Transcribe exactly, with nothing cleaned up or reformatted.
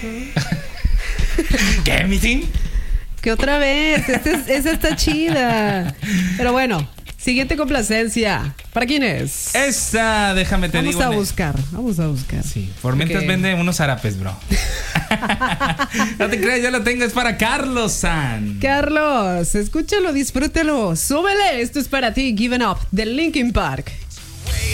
¿Qué, Mitin? Que otra vez, este es, esa está chida. Pero bueno, siguiente complacencia. ¿Para quién es? Esa, déjame te vamos digo. Vamos a buscar, vamos a buscar. Sí, por mientras okay. Vende unos zarapes, bro. No te creas, ya lo tengo, es para Carlos San. Carlos, escúchalo, disfrútalo, súbele. Esto es para ti, Given Up, de Linkin Park.